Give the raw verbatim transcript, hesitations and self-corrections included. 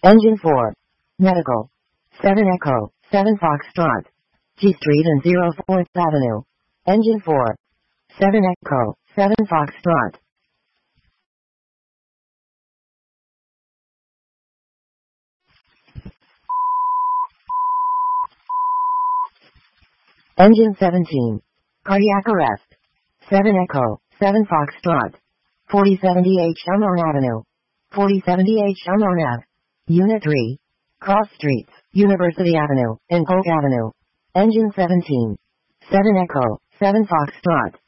Engine four. Medical. seven Echo, seven Foxtrot. G Street and zero fourth Avenue. Engine four. seven Echo, seven Foxtrot. Engine seventeen. Cardiac arrest. seven Echo, seven Foxtrot. forty seventy H Unknown Avenue. forty seventy H Unknown Ave. Unit three. Cross Streets, University Avenue, and Polk Avenue. Engine seventeen. seven Echo, seven Foxtrot.